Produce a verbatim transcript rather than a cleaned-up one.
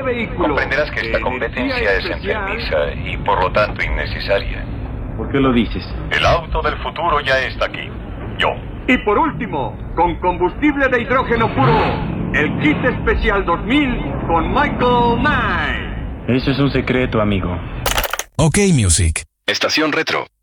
vehículo. Comprenderás que esta competencia es enfermiza y por lo tanto innecesaria. ¿Por qué lo dices? El auto del futuro ya está aquí. Yo. Y por último, con combustible de hidrógeno puro, el kit especial dos mil con Michael Knight. Eso es un secreto, amigo. OK Music. Estación Retro.